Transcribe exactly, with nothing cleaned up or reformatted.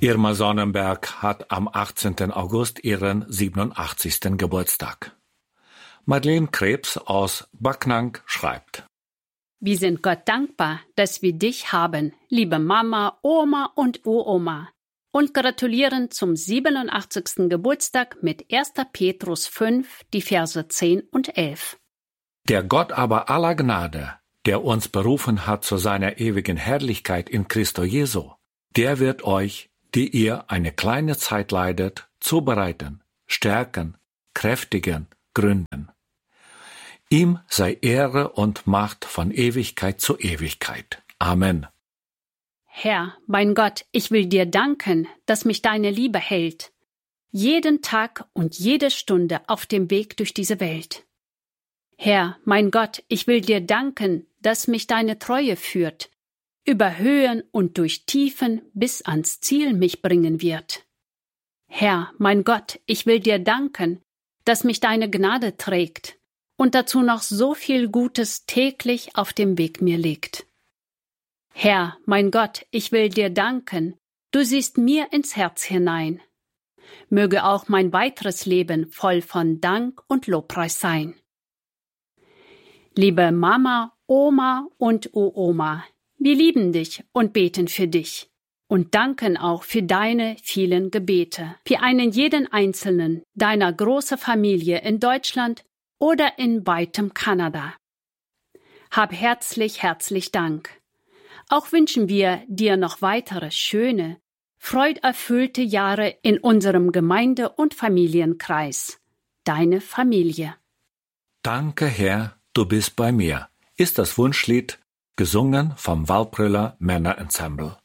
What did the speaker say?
Irma Sonnenberg hat am achtzehnten August ihren siebenundachtzigsten Geburtstag. Madeleine Krebs aus Backnang schreibt: Wir sind Gott dankbar, dass wir dich haben, liebe Mama, Oma und Uroma, und gratulieren zum siebenundachtzigsten Geburtstag mit erster Petrus fünf, die Verse zehn und elf. Der Gott aber aller Gnade, der uns berufen hat zu seiner ewigen Herrlichkeit in Christo Jesu, der wird euch, die ihr eine kleine Zeit leidet, zubereiten, stärken, kräftigen, gründen. Ihm sei Ehre und Macht von Ewigkeit zu Ewigkeit. Amen. Herr, mein Gott, ich will dir danken, dass mich deine Liebe hält, jeden Tag und jede Stunde auf dem Weg durch diese Welt. Herr, mein Gott, ich will dir danken, dass mich deine Treue führt, über Höhen und durch Tiefen bis ans Ziel mich bringen wird. Herr, mein Gott, ich will dir danken, dass mich deine Gnade trägt und dazu noch so viel Gutes täglich auf dem Weg mir liegt. Herr, mein Gott, ich will dir danken, du siehst mir ins Herz hinein. Möge auch mein weiteres Leben voll von Dank und Lobpreis sein. Liebe Mama, Oma und Uroma, wir lieben dich und beten für dich und danken auch für deine vielen Gebete, für einen jeden Einzelnen deiner großen Familie in Deutschland oder in weitem Kanada. Hab herzlich, herzlich Dank. Auch wünschen wir dir noch weitere schöne, freuderfüllte Jahre in unserem Gemeinde- und Familienkreis. Deine Familie. Danke, Herr, du bist bei mir, ist das Wunschlied, gesungen vom Waldbrüller Männerensemble.